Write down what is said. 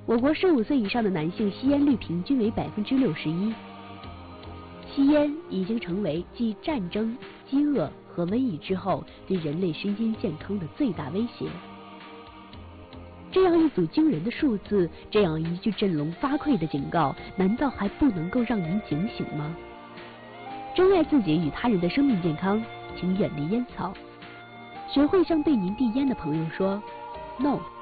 我国15岁以上的男性吸烟率平均为61%。吸烟已经成为继战争、饥饿和瘟疫之后对人类身心健康的最大威胁。这样一组惊人的数字，这样一句振聋发聩的警告，难道还不能够让您警醒吗？珍爱自己与他人的生命健康，请远离烟草。学会向对您递烟的朋友说 “No”。